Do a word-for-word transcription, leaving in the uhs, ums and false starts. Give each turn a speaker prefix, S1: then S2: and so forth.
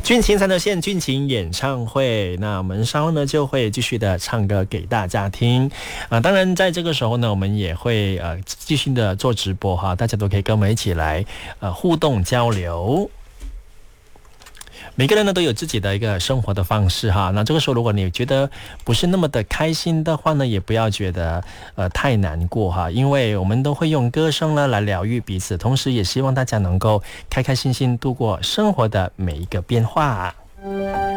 S1: 军情三条线军情演唱会，那我们稍后呢就会继续的唱歌给大家听啊、呃。当然在这个时候呢，我们也会呃继续的做直播哈，大家都可以跟我们一起来呃互动交流。每个人呢都有自己的一个生活的方式哈，那这个时候如果你觉得不是那么的开心的话呢，也不要觉得呃太难过哈，因为我们都会用歌声呢来疗愈彼此，同时也希望大家能够开开心心度过生活的每一个变化。